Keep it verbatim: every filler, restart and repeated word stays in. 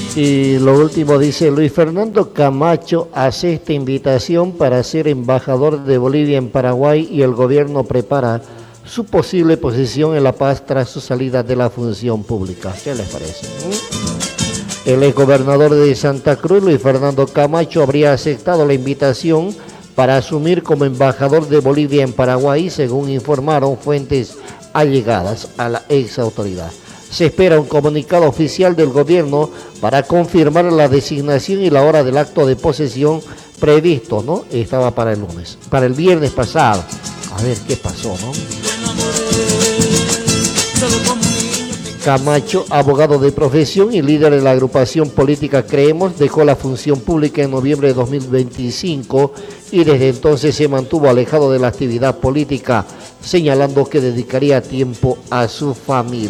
Y lo último dice, Luis Fernando Camacho hace esta invitación para ser embajador de Bolivia en Paraguay y el gobierno prepara su posible posición en La Paz tras su salida de la función pública. ¿Qué les parece? El exgobernador de Santa Cruz, Luis Fernando Camacho, habría aceptado la invitación para asumir como embajador de Bolivia en Paraguay, según informaron fuentes allegadas a la ex autoridad. Se espera un comunicado oficial del gobierno para confirmar la designación y la hora del acto de posesión previsto, ¿no? Estaba para el lunes, para el viernes pasado. A ver qué pasó, ¿no? Camacho, abogado de profesión y líder de la agrupación política Creemos, dejó la función pública en noviembre de dos mil veinticinco y desde entonces se mantuvo alejado de la actividad política, señalando que dedicaría tiempo a su familia.